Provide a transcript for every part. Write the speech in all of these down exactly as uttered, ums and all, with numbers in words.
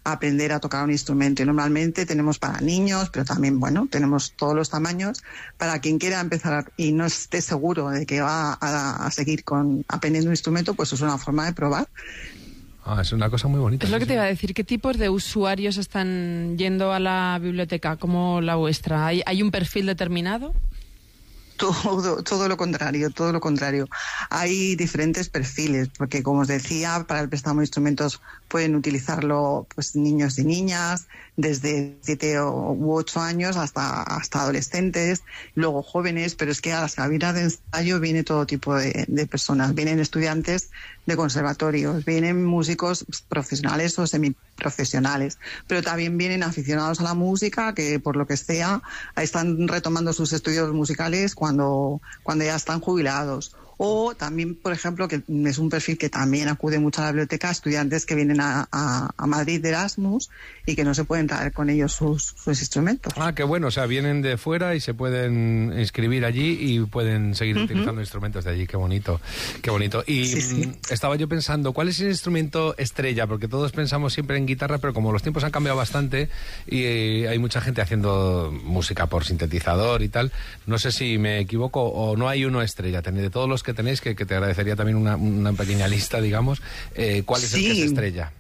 aprender a tocar un instrumento. Y normalmente tenemos para niños, pero también, bueno, tenemos todos los tamaños. Para quien quiera empezar y no esté seguro de que va a, a seguir con aprendiendo un instrumento, pues es una forma de probar. Ah, es una cosa muy bonita. Es lo que te iba a decir. ¿Qué tipos de usuarios están yendo a la biblioteca como la vuestra? ¿Hay, hay un perfil determinado? Todo, todo lo contrario, todo lo contrario. Hay diferentes perfiles, porque como os decía, para el préstamo de instrumentos pueden utilizarlo pues niños y niñas, desde siete u ocho años hasta, hasta adolescentes, luego jóvenes, pero es que a las cabinas de ensayo viene todo tipo de, de personas. Vienen estudiantes de conservatorios, vienen músicos profesionales o semiprofesionales, pero también vienen aficionados a la música que por lo que sea están retomando sus estudios musicales cuando, cuando ya están jubilados. O también, por ejemplo, que es un perfil que también acude mucho a la biblioteca, estudiantes que vienen a, a, a Madrid de Erasmus y que no se pueden traer con ellos sus, sus instrumentos. Ah, qué bueno, o sea, vienen de fuera y se pueden inscribir allí y pueden seguir uh-huh. utilizando instrumentos de allí, qué bonito, qué bonito. Y sí, sí. estaba yo pensando, ¿cuál es el instrumento estrella? Porque todos pensamos siempre en guitarra, pero como los tiempos han cambiado bastante y eh, hay mucha gente haciendo música por sintetizador y tal, no sé si me equivoco o no hay uno estrella, de todos los que que tenéis, que, que te agradecería también una, una pequeña lista, digamos, eh, ¿cuál es sí. el que es estrella?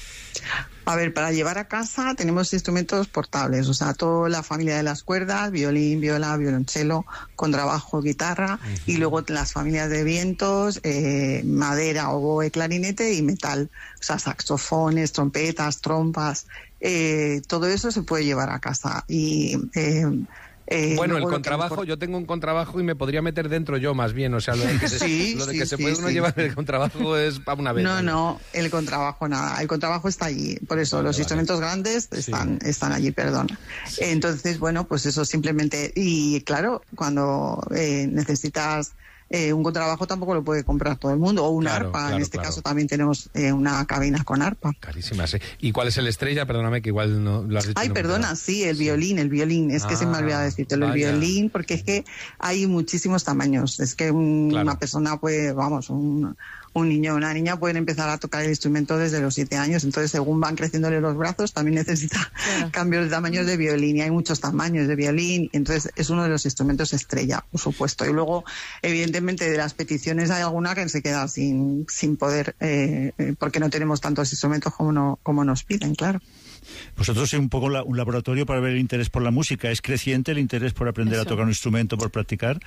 A ver, para llevar a casa tenemos instrumentos portables, o sea, toda la familia de las cuerdas, violín, viola, violonchelo, contrabajo, guitarra, uh-huh. y luego las familias de vientos, eh, madera, oboe, clarinete y metal, o sea, saxofones, trompetas, trompas, eh, todo eso se puede llevar a casa. Y eh, Eh, bueno, el contrabajo, por... yo tengo un contrabajo y me podría meter dentro yo más bien, o sea, lo de que se, sí, lo de sí, que se sí, puede sí. uno llevar el contrabajo es para una vez. No, no, el contrabajo nada, el contrabajo está allí, por eso vale, los vale. instrumentos grandes están, sí. están allí, perdón. Sí. Entonces, bueno, pues eso simplemente, y claro, cuando eh, necesitas Eh, un contrabajo tampoco lo puede comprar todo el mundo, o un claro, arpa, claro, en este claro. caso también tenemos eh, una cabina con arpa. Carísima, sí. ¿Y cuál es el estrella? Perdóname que igual no lo has dicho. Ay, no perdona, sí, el sí. violín, el violín, es ah, que se me ha olvidado decírtelo, el vaya. violín, porque es que hay muchísimos tamaños, es que un, claro. una persona puede, vamos, un... un niño o una niña pueden empezar a tocar el instrumento desde los siete años, entonces según van creciéndole los brazos también necesita claro. cambios de tamaños de violín, y hay muchos tamaños de violín, entonces es uno de los instrumentos estrella, por supuesto. Y luego, evidentemente, de las peticiones hay alguna que se queda sin, sin poder, eh, porque no tenemos tantos instrumentos como, no, como nos piden, claro. Vosotros es un poco la, un laboratorio para ver el interés por la música. ¿Es creciente el interés por aprender Eso. a tocar un instrumento, por practicar?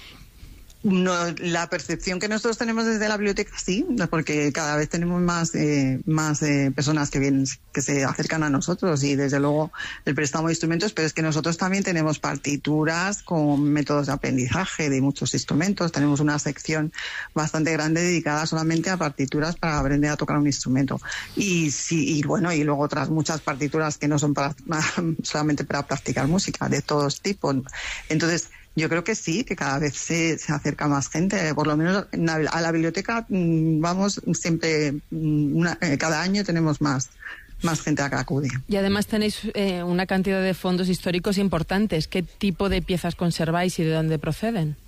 No, la percepción que nosotros tenemos desde la biblioteca sí, porque cada vez tenemos más eh, más eh, personas que vienen, que se acercan a nosotros, y desde luego el préstamo de instrumentos, pero es que nosotros también tenemos partituras con métodos de aprendizaje de muchos instrumentos. Tenemos una sección bastante grande dedicada solamente a partituras para aprender a tocar un instrumento. Y sí, y bueno, y luego otras muchas partituras que no son para solamente para practicar música, de todos tipos. Entonces, yo creo que sí, que cada vez se, se acerca más gente. Por lo menos a la biblioteca vamos siempre, una, cada año tenemos más, más gente a que acude. Y además tenéis eh, una cantidad de fondos históricos importantes. ¿Qué tipo de piezas conserváis y de dónde proceden?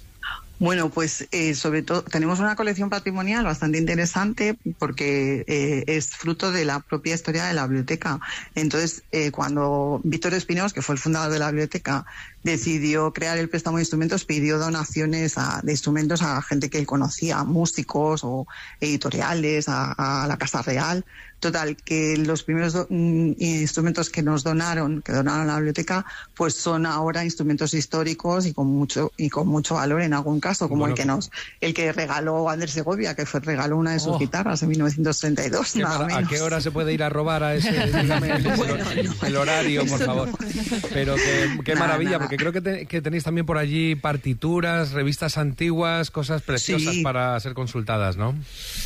Bueno, pues eh, sobre todo tenemos una colección patrimonial bastante interesante porque eh, es fruto de la propia historia de la biblioteca. Entonces, eh, cuando Víctor Espinós, que fue el fundador de la biblioteca, decidió crear el préstamo de instrumentos, pidió donaciones a, de instrumentos a gente que él conocía, músicos o editoriales, a, a la Casa Real. Total, que los primeros do, mm, instrumentos que nos donaron, que donaron a la biblioteca, pues son ahora instrumentos históricos y con mucho y con mucho valor en algún caso, como bueno, el que nos, el que regaló Ander Segovia, que fue regaló una de sus oh. guitarras en mil novecientos treinta y dos. Nada ¿A qué hora se puede ir a robar a ese? Dígame el, bueno, el, no, el horario, por favor. Pero qué, qué nada, maravilla, nada. Porque creo que, te, que tenéis también por allí partituras, revistas antiguas, cosas preciosas sí. para ser consultadas, ¿no?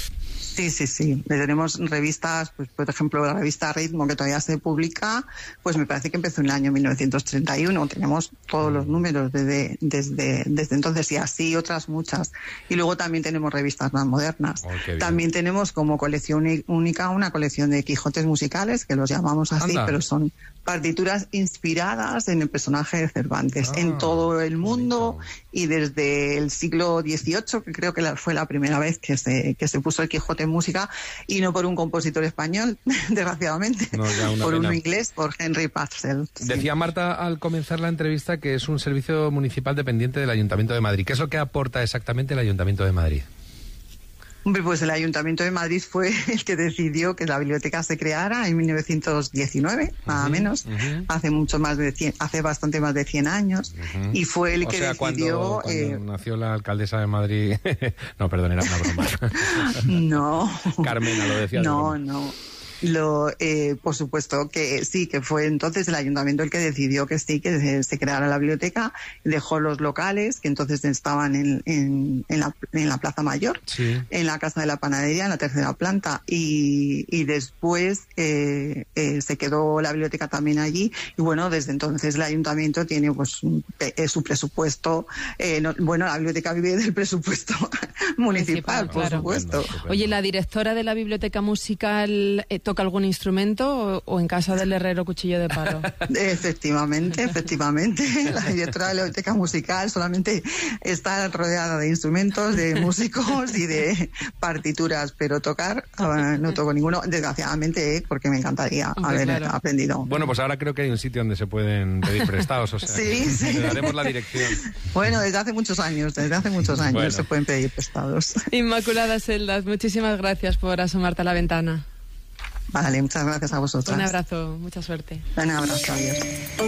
Sí, sí, sí. Tenemos revistas, pues por ejemplo, la revista Ritmo, que todavía se publica, pues me parece que empezó en el año mil novecientos treinta y uno. Tenemos todos los números desde, desde, desde entonces, y así otras muchas. Y luego también tenemos revistas más modernas. Oh, también tenemos como colección única una colección de Quijotes musicales, que los llamamos así, Anda. pero son partituras inspiradas en el personaje de Cervantes, ah, en todo el mundo, bonito. Y desde el siglo dieciocho, que creo que fue la primera vez que se, que se puso el Quijote de música, y no por un compositor español, desgraciadamente, no, por pena. uno inglés, por Henry Purcell. Sí. Decía Marta al comenzar la entrevista que es un servicio municipal dependiente del Ayuntamiento de Madrid. ¿Qué es lo que aporta exactamente el Ayuntamiento de Madrid? Hombre, pues el Ayuntamiento de Madrid fue el que decidió que la biblioteca se creara en mil novecientos diecinueve, uh-huh, nada menos, uh-huh. hace mucho más de cien, hace bastante más de cien años, uh-huh. y fue el o que sea, decidió... Cuando, cuando eh... nació la alcaldesa de Madrid... no, perdón, era una broma. No. Carmena lo decía. No, no. Lo, eh, por supuesto que sí, que fue entonces el ayuntamiento el que decidió que sí, que se, se creara la biblioteca, dejó los locales que entonces estaban en, en, en, la, en la Plaza Mayor, sí. en la Casa de la Panadería, en la tercera planta, y, y después eh, eh, se quedó la biblioteca también allí, y bueno, desde entonces el ayuntamiento tiene pues eh, su presupuesto, eh, no, bueno, la biblioteca vive del presupuesto municipal, municipal, por claro. supuesto. Oye, la directora de la biblioteca musical... Eh, ¿toca algún instrumento o, o en casa del herrero cuchillo de palo? Efectivamente, efectivamente. La directora de la biblioteca musical solamente está rodeada de instrumentos, de músicos y de partituras, pero tocar uh, no toco ninguno, desgraciadamente, eh, porque me encantaría Hombre, haber claro. aprendido. Bueno, pues ahora creo que hay un sitio donde se pueden pedir prestados, o sea, sí, sí. le daremos la dirección. Bueno, desde hace muchos años, desde hace muchos años bueno. se pueden pedir prestados. Inmaculada Seldas, muchísimas gracias por asomarte a la ventana. Vale, muchas gracias a vosotros. Un abrazo, mucha suerte. Un abrazo, adiós.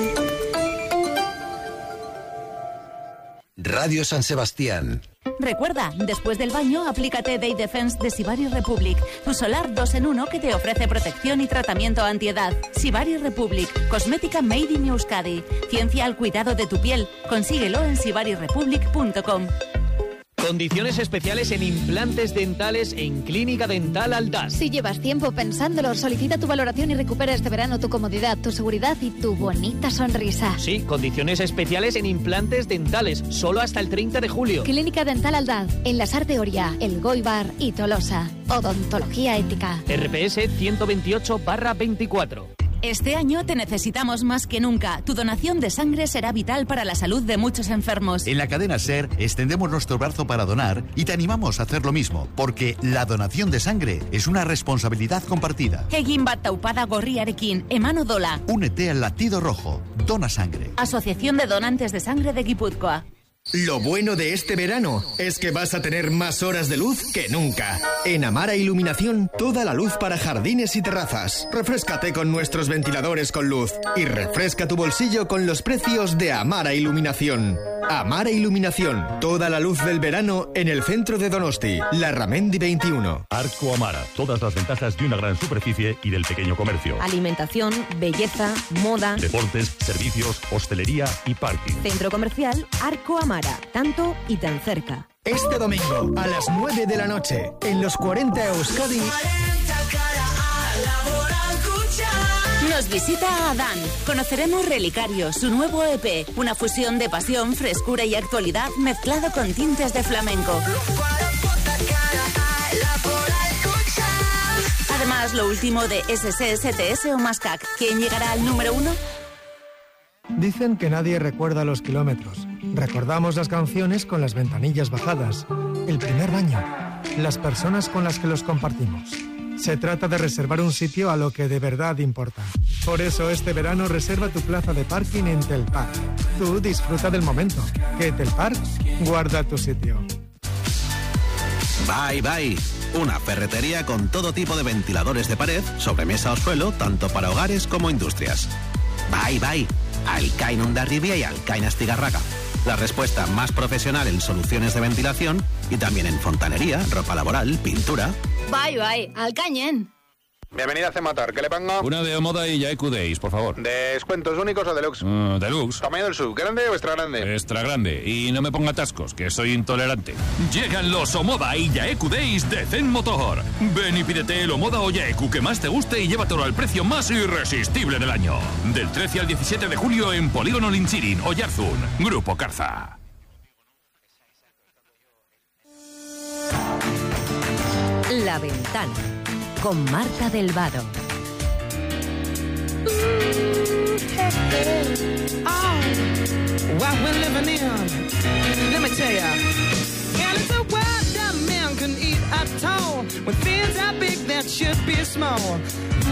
Radio San Sebastián. Recuerda, después del baño, aplícate Day Defense de Sivari Republic, tu solar dos en uno que te ofrece protección y tratamiento antiedad. Sivari Republic, cosmética made in Euskadi. Ciencia al cuidado de tu piel. Consíguelo en sivari republic punto com. Condiciones especiales en implantes dentales en Clínica Dental Aldaz. Si llevas tiempo pensándolo, solicita tu valoración y recupera este verano tu comodidad, tu seguridad y tu bonita sonrisa. Sí, condiciones especiales en implantes dentales, solo hasta el treinta de julio. Clínica Dental Aldaz, en la Sar de Oria, El Goibar y Tolosa. Odontología ética. R P S ciento veintiocho barra veinticuatro. Este año te necesitamos más que nunca. Tu donación de sangre será vital para la salud de muchos enfermos. En la cadena SER extendemos nuestro brazo para donar y te animamos a hacer lo mismo, porque la donación de sangre es una responsabilidad compartida. Egin bat taupada gorriarekin, emano dola. Únete al latido rojo. Dona sangre. Asociación de Donantes de Sangre de Guipúzcoa. Lo bueno de este verano es que vas a tener más horas de luz que nunca. En Amara Iluminación, toda la luz para jardines y terrazas. Refréscate con nuestros ventiladores con luz y refresca tu bolsillo con los precios de Amara Iluminación. Amara Iluminación, toda la luz del verano en el centro de Donosti, Larramendi veintiuno. Arco Amara, todas las ventajas de una gran superficie y del pequeño comercio. Alimentación, belleza, moda, deportes, servicios, hostelería y parking. Centro comercial Arco Amara, tanto y tan cerca. Este domingo a las nueve de la noche en los cuarenta Euskadi nos visita Adán. Conoceremos Relicario, su nuevo E P, una fusión de pasión, frescura y actualidad mezclado con tintes de flamenco. Además, lo último de S S S T S o Mascac. ¿Quién llegará al número uno? Dicen que nadie recuerda los kilómetros. Recordamos las canciones con las ventanillas bajadas, el primer baño, las personas con las que los compartimos. Se trata de reservar un sitio a lo que de verdad importa. Por eso este verano reserva tu plaza de parking en Telpark. Tú disfruta del momento, que Telpark guarda tu sitio. Bye Bye, una ferretería con todo tipo de ventiladores de pared, sobremesa o suelo, tanto para hogares como industrias. Bye Bye, Alcain Hondarribia y Alcain Astigarraga. La respuesta más profesional en soluciones de ventilación y también en fontanería, ropa laboral, pintura. Bye, bye, Alcañen. Bienvenida a Cematar, ¿qué le pongo? Una de Omoda y Yaeku Days, por favor. ¿Descuentos únicos o deluxe? Uh, deluxe. ¿Tamaño del sub, grande o extra grande? Extra grande. Y no me ponga atascos, que soy intolerante. Llegan los Omoda y Yaeku Days de Zen Motor. Ven y pídete el Omoda o Yaeku que más te guste y llévatelo al precio más irresistible del año. Del trece al diecisiete de julio en Polígono Linchirin, Oyarzún. Grupo Carza. La Ventana, con Marta del Vado. Oh, what we're living in, let me tell ya. And it's a world that man can eat are tall, when things are big that should be small.